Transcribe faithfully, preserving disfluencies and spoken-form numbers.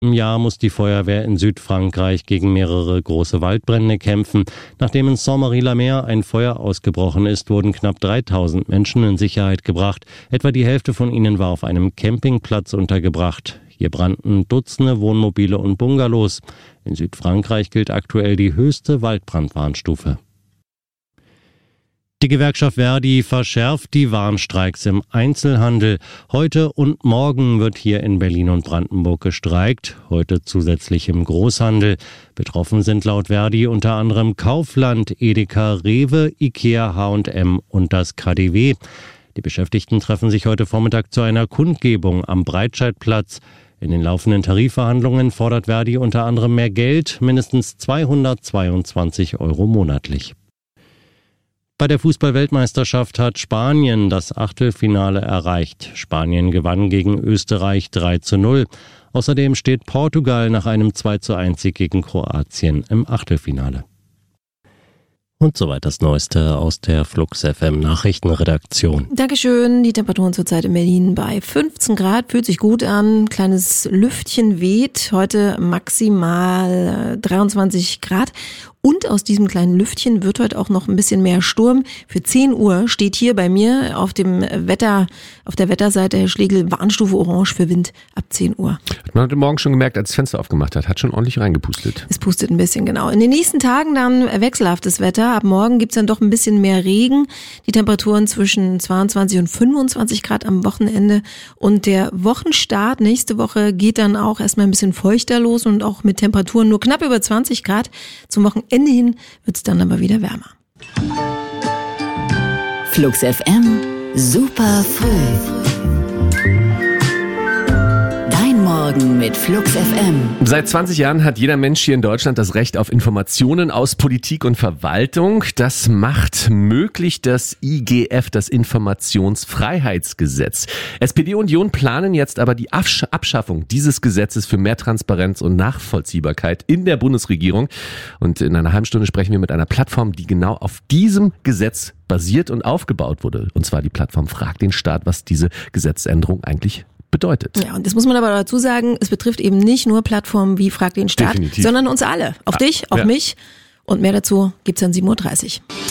Im Jahr muss die Feuerwehr in Südfrankreich gegen mehrere große Waldbrände kämpfen. Nachdem in Saint-Marie-la-Mer ein Feuer ausgebrochen ist, wurden knapp dreitausend Menschen in Sicherheit gebracht. Etwa die Hälfte von ihnen war auf einem Campingplatz untergebracht. Hier brannten Dutzende Wohnmobile und Bungalows. In Südfrankreich gilt aktuell die höchste Waldbrandwarnstufe. Die Gewerkschaft Verdi verschärft die Warnstreiks im Einzelhandel. Heute und morgen wird hier in Berlin und Brandenburg gestreikt, heute zusätzlich im Großhandel. Betroffen sind laut Verdi unter anderem Kaufland, Edeka, Rewe, Ikea, H und M und das K D W. Die Beschäftigten treffen sich heute Vormittag zu einer Kundgebung am Breitscheidplatz. In den laufenden Tarifverhandlungen fordert Verdi unter anderem mehr Geld, mindestens zweihundertzweiundzwanzig Euro monatlich. Bei der Fußball-Weltmeisterschaft hat Spanien das Achtelfinale erreicht. Spanien gewann gegen Österreich drei zu null. Außerdem steht Portugal nach einem zwei zu eins Sieg gegen Kroatien im Achtelfinale. Und soweit das Neueste aus der Flux F M Nachrichtenredaktion. Dankeschön. Die Temperaturen zurzeit in Berlin bei fünfzehn Grad. Fühlt sich gut an. Kleines Lüftchen weht. Heute maximal dreiundzwanzig Grad. Und aus diesem kleinen Lüftchen wird heute auch noch ein bisschen mehr Sturm. Für zehn Uhr steht hier bei mir auf dem Wetter, auf der Wetterseite, Herr Schlegel, Warnstufe Orange für Wind ab zehn Uhr. Hat man heute Morgen schon gemerkt, als das Fenster aufgemacht hat, hat schon ordentlich reingepustet. Es pustet ein bisschen, genau. In den nächsten Tagen dann wechselhaftes Wetter. Ab morgen gibt's dann doch ein bisschen mehr Regen. Die Temperaturen zwischen zweiundzwanzig und fünfundzwanzig Grad am Wochenende. Und der Wochenstart nächste Woche geht dann auch erstmal ein bisschen feuchter los und auch mit Temperaturen nur knapp über zwanzig Grad. Zum Wochenende Ende hin wird es dann aber wieder wärmer. Flux F M, super früh. Dein Morgen mit Flux F M. Seit zwanzig Jahren hat jeder Mensch hier in Deutschland das Recht auf Informationen aus Politik und Verwaltung. Das macht möglich das I G F, das Informationsfreiheitsgesetz. S P D und Union planen jetzt aber die Abschaffung dieses Gesetzes für mehr Transparenz und Nachvollziehbarkeit in der Bundesregierung. Und in einer halben Stunde sprechen wir mit einer Plattform, die genau auf diesem Gesetz basiert und aufgebaut wurde. Und zwar die Plattform Fragt den Staat, was diese Gesetzesänderung eigentlich bedeutet. Ja, und das muss man aber dazu sagen, es betrifft eben nicht nur Plattformen wie Frag den Staat, Definitiv. sondern uns alle. Auch ah, dich, auch ja. mich. Und mehr dazu gibt's dann sieben Uhr dreißig.